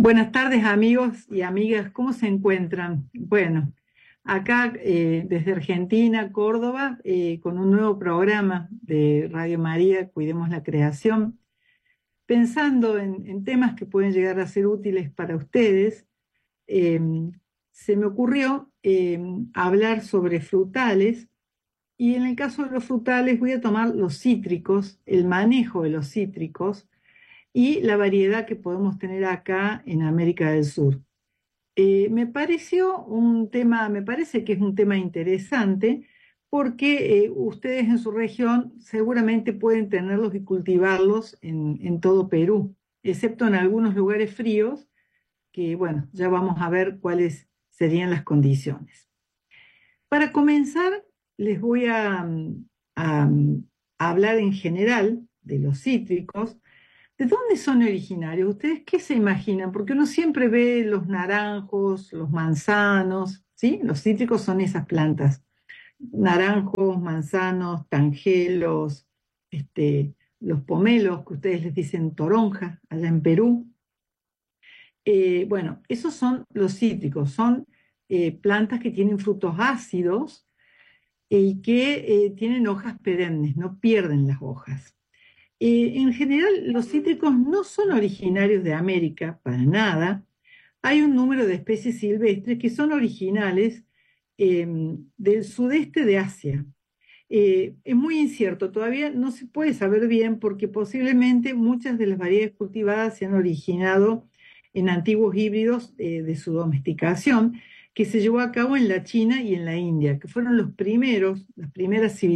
Buenas tardes amigos y amigas, ¿cómo se encuentran? Bueno, acá desde Argentina, Córdoba, con un nuevo programa de Radio María, Cuidemos la Creación, pensando en temas que pueden llegar a ser útiles para ustedes. eh, Se me ocurrió hablar sobre frutales y en el caso de los frutales voy a tomar los cítricos, el manejo de los cítricos y la variedad que podemos tener acá en América del Sur. Me parece que es un tema interesante porque ustedes en su región seguramente pueden tenerlos y cultivarlos en todo Perú, excepto en algunos lugares fríos, que bueno, ya vamos a ver cuáles serían las condiciones. Para comenzar, les voy a hablar en general de los cítricos. ¿De dónde son originarios? ¿Ustedes qué se imaginan? Porque uno siempre ve los naranjos, los manzanos, ¿sí? Los cítricos son esas plantas. Naranjos, manzanos, tangelos, los pomelos, que ustedes les dicen toronja, allá en Perú. Bueno, esos son los cítricos, son plantas que tienen frutos ácidos y que tienen hojas perennes, no pierden las hojas. En general, los cítricos no son originarios de América, para nada. Hay un número de especies silvestres que son originales del sudeste de Asia. Es muy incierto, todavía no se puede saber bien porque posiblemente muchas de las variedades cultivadas se han originado en antiguos híbridos de su domesticación que se llevó a cabo en la China y en la India, que fueron las primeras civilizaciones